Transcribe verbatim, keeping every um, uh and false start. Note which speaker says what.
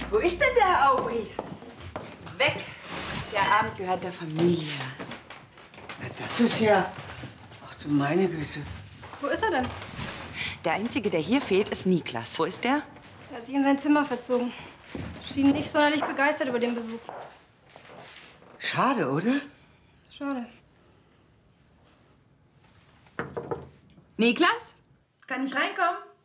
Speaker 1: Wo ist denn der Auri? Weg. Der Abend gehört der Familie.
Speaker 2: Na, das ist ja... Ach du meine Güte.
Speaker 3: Wo ist er denn?
Speaker 1: Der Einzige, der hier fehlt, ist Niklas. Wo ist der?
Speaker 3: Er hat sich in sein Zimmer verzogen. Schien nicht sonderlich begeistert über den Besuch.
Speaker 2: Schade, oder?
Speaker 3: Schade.
Speaker 1: Niklas? Kann ich reinkommen?